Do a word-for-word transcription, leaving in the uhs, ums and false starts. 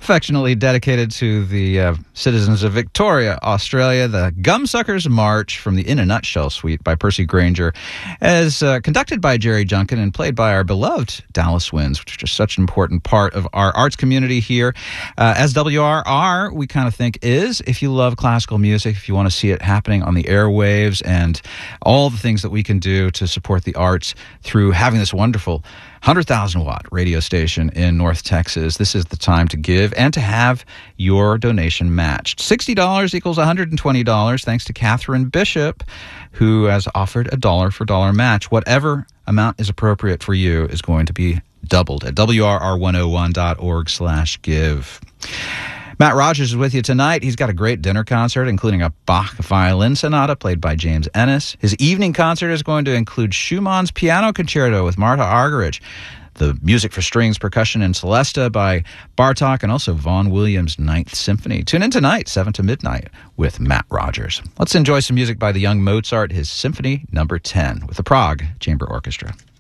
Affectionately dedicated to the uh, citizens of Victoria, Australia, the Gumsuckers March from the In a Nutshell suite by Percy Granger, as uh, conducted by Jerry Junkin and played by our beloved Dallas Winds, which is just such an important part of our arts community here. Uh, as W R R, we kind of think is, if you love classical music, if you want to see it happening on the airwaves and all the things that we can do to support the arts through having this wonderful one hundred thousand watt radio station in North Texas, this is the time to give and to have your donation matched. sixty dollars equals one hundred twenty dollars, thanks to Catherine Bishop, who has offered a dollar for dollar match. Whatever amount is appropriate for you is going to be doubled at W R R one oh one dot org slash give. Matt Rogers is with you tonight. He's got a great dinner concert, including a Bach violin sonata played by James Ennis. His evening concert is going to include Schumann's Piano Concerto with Marta Argerich, the music for strings, percussion, and celesta by Bartok, and also Vaughan Williams' Ninth Symphony. Tune in tonight, seven to midnight, with Matt Rogers. Let's enjoy some music by the young Mozart, his Symphony Number ten, with the Prague Chamber Orchestra.